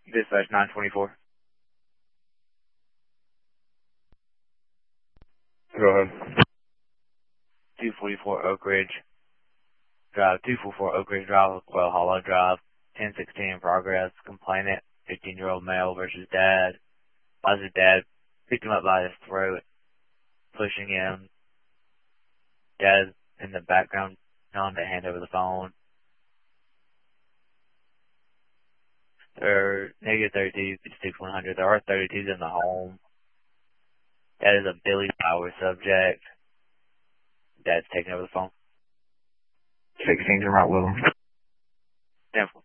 Dispatch 924. Go ahead. 244 Oak Ridge Drive, 244 Oak Ridge Drive, Quail Hollow Drive, 1016 in progress. Complainant, 15-year-old male versus dad. As his dad picked him up by his throat, pushing him. Dad in the background telling him to hand over the phone. There are negative 32, 6100. There are 32s in the home. That is a Billy Power subject. Dad's taking over the phone. 16's right with him. 10-4.